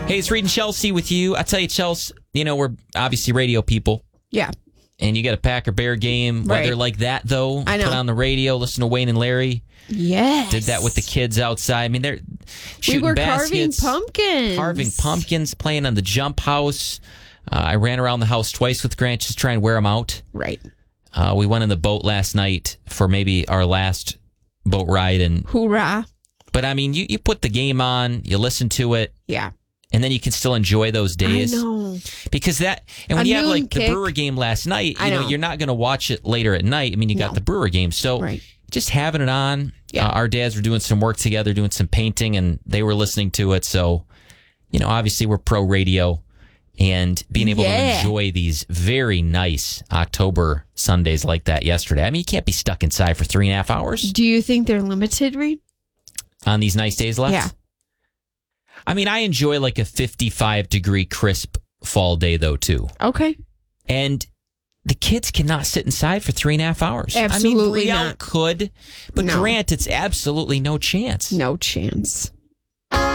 Hey, it's Reed and Chelsea with you. I tell you, Chelsea, we're obviously radio people. Yeah. And you got a Packer Bear game, weather like that, though. I know. Put on the radio, listen to Wayne and Larry. Yes. Did that with the kids outside. I mean, they're shooting baskets. Carving pumpkins, playing on the jump house. I ran around the house twice with Grant, just trying to wear them out. Right. We went in the boat last night for maybe our last boat ride. Hoorah. But, I mean, you put the game on, you listen to it. Yeah. And then you can still enjoy those days. I know. Because when you have like the Brewer game last night, you're not going to watch it later at night. I mean, you got the Brewer game. So just having it on, our dads were doing some work together, doing some painting, and they were listening to it. So, obviously we're pro radio and being able to enjoy these very nice October Sundays like that yesterday. I mean, you can't be stuck inside for 3.5 hours. Do you think they're limited, Reed? On these nice days left? Yeah. I mean, I enjoy like a 55-degree crisp fall day, though, too. Okay. And the kids cannot sit inside for 3.5 hours. Absolutely I mean, Brielle not. could, but Grant, it's absolutely no chance. No chance.